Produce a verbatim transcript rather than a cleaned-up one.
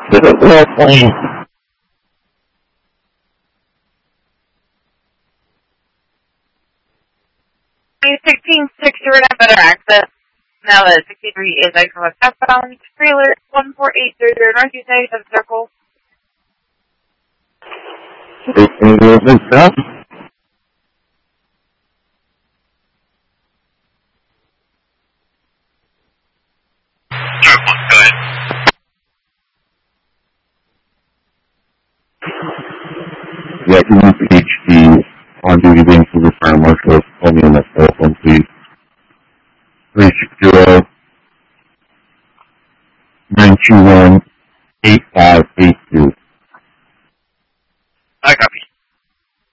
To the airplane. sixteen six, you're gonna have better access. Now that sixty-three is Echo southbound, trailer one four eight zero zero North United of Circle. Any movement stuff? Go ahead. Yeah, if you want to H D on duty Vancouver Fire Marshal, call me on that telephone, please. three six zero, nine two one, eight five eight